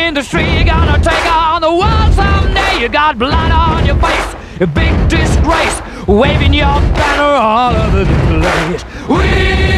industry. You're gonna take on the world someday. You got blood on your face, a big disgrace, waving your banner all over the place. We